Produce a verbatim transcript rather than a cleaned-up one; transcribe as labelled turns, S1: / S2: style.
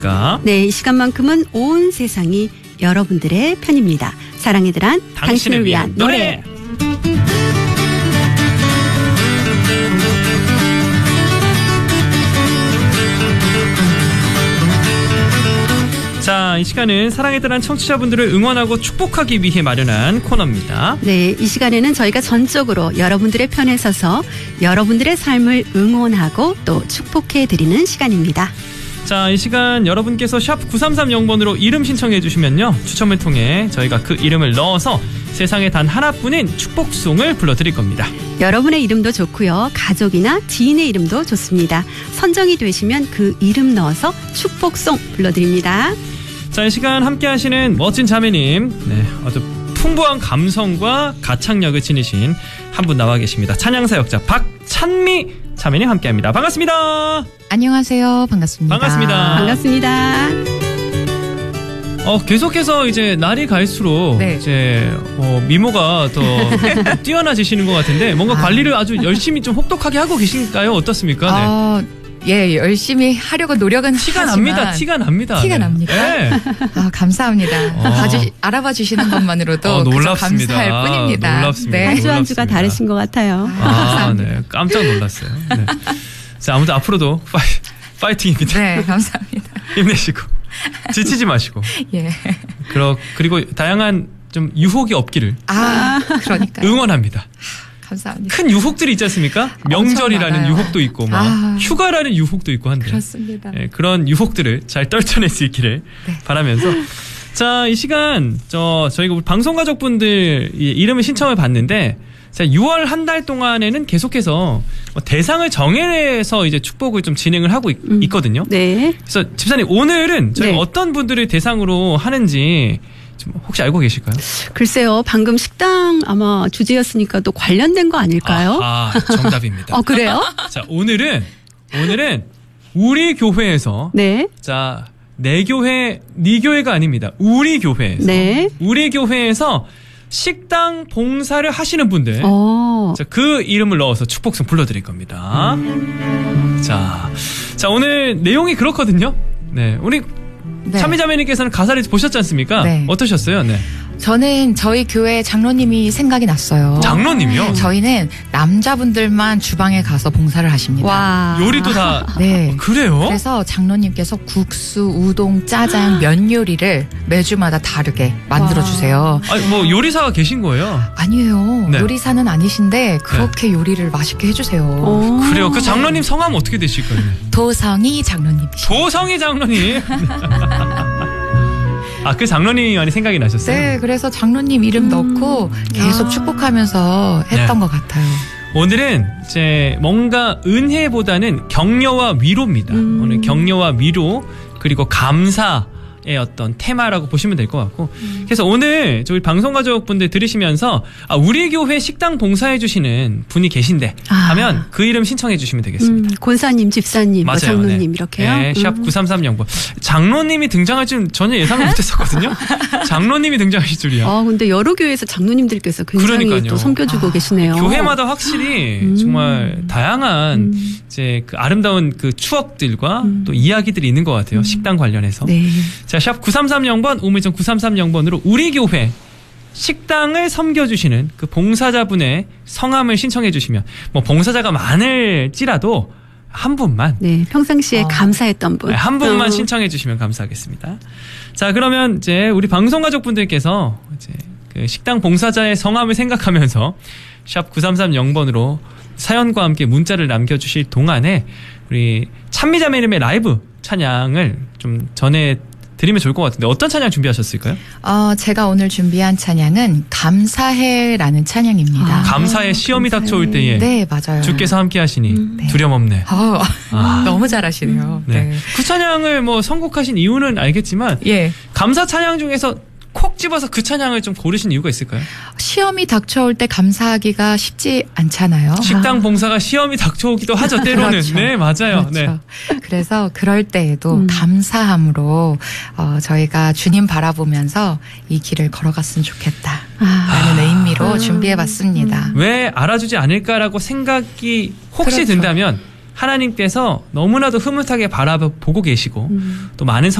S1: 네, 이 시간만큼은 온 세상이 여러분들의 편입니다. 사랑의 드란 당신을, 당신을 위한 노래. 노래.
S2: 자, 이 시간은 사랑에 대한 청취자분들을 응원하고 축복하기 위해 마련한 코너입니다.
S1: 네, 이 시간에는 저희가 전적으로 여러분들의 편에 서서 여러분들의 삶을 응원하고 또 축복해드리는 시간입니다.
S2: 자, 이 시간 여러분께서 샵 구삼삼영 번으로 이름 신청해 주시면요, 추첨을 통해 저희가 그 이름을 넣어서 세상에 단 하나뿐인 축복송을 불러드릴 겁니다.
S1: 여러분의 이름도 좋고요, 가족이나 지인의 이름도 좋습니다. 선정이 되시면 그 이름 넣어서 축복송 불러드립니다.
S2: 자, 이 시간 함께 하시는 멋진 자매님, 네, 아주 풍부한 감성과 가창력을 지니신 한 분 나와 계십니다. 찬양사역자 박찬미 자매님 함께합니다. 반갑습니다.
S3: 안녕하세요. 반갑습니다.
S2: 반갑습니다.
S1: 반갑습니다.
S2: 어, 계속해서 이제 날이 갈수록 네. 이제 어, 미모가 더 뛰어나지시는 것 같은데 뭔가 아. 관리를 아주 열심히 좀 혹독하게 하고 계신가요? 어떻습니까? 네.
S3: 어, 예, 열심히 하려고 노력은
S2: 티가
S3: 하지만
S2: 납니다. 티가 납니다.
S3: 티가
S2: 네.
S3: 납니까?
S2: 네.
S3: 아, 감사합니다.
S2: 어.
S3: 봐주, 알아봐 주시는 것만으로도
S2: 어,
S3: 그저 감사할 뿐입니다.
S2: 놀랍습니다.
S3: 네.
S1: 한 주 한 주가 다르신 것 같아요.
S2: 아, 네. 깜짝 놀랐어요. 네. 자, 아무튼 앞으로도 파이, 파이팅입니다.
S3: 네, 감사합니다.
S2: 힘내시고 지치지 마시고.
S3: 예.
S2: 그러, 그리고 다양한 좀 유혹이 없기를.
S3: 아, 그러니까.
S2: 응원합니다.
S3: 감사합니다.
S2: 큰 유혹들이 있지 않습니까? 명절이라는 유혹도 있고, 막 아, 휴가라는 유혹도 있고 한데.
S3: 그렇습니다.
S2: 네, 그런 유혹들을 잘 떨쳐낼 수 있기를 네. 바라면서. 자, 이 시간 저 저희가 우리 방송 가족분들 이름을 신청을 받는데, 자, 유월 한 달 동안에는 계속해서 대상을 정해서 이제 축복을 좀 진행을 하고 있,
S1: 음.
S2: 있거든요.
S1: 네.
S2: 그래서 집사님, 오늘은 저희가
S1: 네.
S2: 어떤 분들을 대상으로 하는지 좀 혹시 알고 계실까요?
S1: 글쎄요, 방금 식당 아마 주제였으니까 또 관련된 거 아닐까요?
S2: 아, 정답입니다.
S1: 어, 그래요?
S2: 자, 오늘은 오늘은 우리 교회에서
S1: 네.
S2: 자, 내 교회, 네 교회가 아닙니다. 우리 교회에서
S1: 네.
S2: 우리 교회에서 식당 봉사를 하시는 분들,
S1: 어.
S2: 자, 그 이름을 넣어서 축복송 불러드릴 겁니다. 음. 자, 자, 오늘 내용이 그렇거든요. 네, 우리 네. 참미자매님께서는 가사를 보셨지 않습니까?
S3: 네.
S2: 어떠셨어요? 네.
S3: 저는 저희 교회 장로님이 생각이 났어요.
S2: 장로님이요?
S3: 저희는 남자분들만 주방에 가서 봉사를 하십니다.
S1: 와.
S2: 요리도 다.
S3: 네.
S2: 어, 그래요?
S3: 그래서 장로님께서 국수, 우동, 짜장, 면 요리를 매주마다 다르게 만들어 주세요.
S2: 아니, 뭐 요리사가 계신 거예요?
S3: 아니에요.
S2: 네.
S3: 요리사는 아니신데 그렇게 네. 요리를 맛있게 해주세요.
S2: 그래요? 그 장로님 성함 어떻게 되실까요?
S3: 도성희 장로님.
S2: 도성희 장로님. 아, 그 장로님이 많이 생각이 나셨어요?
S3: 네, 그래서 장로님 이름 음. 넣고 계속
S1: 아.
S3: 축복하면서 했던
S2: 네.
S3: 것 같아요.
S2: 오늘은 이제 뭔가 은혜보다는 격려와 위로입니다.
S1: 음.
S2: 오늘 격려와 위로, 그리고 감사의 어떤 테마라고 보시면 될 것 같고. 음. 그래서 오늘 저희 방송가족분들 들으시면서 아, 우리 교회 식당 봉사해 주시는 분이 계신데
S1: 아.
S2: 하면 그 이름 신청해 주시면 되겠습니다.
S1: 음, 권사님, 집사님, 뭐 장로님
S2: 네.
S1: 이렇게요.
S2: 네, 샵
S1: 음.
S2: 구삼삼영 번. 장로님이 등장할 줄 전혀 예상을 못했었거든요. 장로님이 등장하실 줄이야.
S1: 아, 근데 여러 교회에서 장로님들께서 굉장히
S2: 그러니까요.
S1: 또 섬겨주고
S3: 아,
S1: 계시네요.
S2: 교회마다 확실히
S1: 음.
S2: 정말 다양한
S1: 음.
S2: 이제 그 아름다운 그 추억들과
S1: 음.
S2: 또 이야기들이 있는 것 같아요.
S1: 음.
S2: 식당 관련해서.
S1: 네.
S2: 자, 샵 구삼삼영 번, 우물정 구삼삼영 번으로 우리 교회 식당을 섬겨주시는 그 봉사자분의 성함을 신청해 주시면, 뭐 봉사자가 많을지라도 한 분만,
S1: 네, 평상시에
S3: 어.
S1: 감사했던 분.
S2: 한 분만
S1: 어.
S2: 신청해 주시면 감사하겠습니다. 자, 그러면 이제 우리 방송가족분들께서 이제 그 식당 봉사자의 성함을 생각하면서 샵 구삼삼영 번으로 사연과 함께 문자를 남겨주실 동안에 우리 찬미자매님의 라이브 찬양을 좀 전해 드리면 좋을 것 같은데 어떤 찬양 준비하셨을까요?
S3: 어, 제가 오늘 준비한 찬양은 감사해라는 찬양입니다.
S2: 아, 감사의 시험이
S1: 감사해.
S2: 닥쳐올 때에
S3: 네, 맞아요.
S2: 주께서 함께 하시니
S1: 음,
S3: 네.
S2: 두려움 없네.
S3: 어,
S2: 아.
S3: 너무 잘하시네요.
S2: 네.
S3: 네.
S2: 그 찬양을 뭐 선곡하신 이유는 알겠지만
S3: 예.
S2: 감사 찬양 중에서 콕 집어서 그 찬양을 좀 고르신 이유가 있을까요?
S3: 시험이 닥쳐올 때 감사하기가 쉽지 않잖아요.
S2: 식당 봉사가 시험이 닥쳐오기도 하죠, 때로는.
S3: 그렇죠.
S2: 네, 맞아요.
S3: 그렇죠.
S2: 네.
S3: 그래서 그럴 때에도
S1: 음.
S3: 감사함으로 어, 저희가 주님 바라보면서 이 길을 걸어갔으면 좋겠다라는
S1: 아.
S3: 의미로
S1: 아.
S3: 준비해봤습니다.
S2: 왜 알아주지 않을까라고 생각이 혹시
S3: 그렇죠.
S2: 든다면 하나님께서 너무나도 흐뭇하게 바라보고 계시고
S1: 음.
S2: 또 많은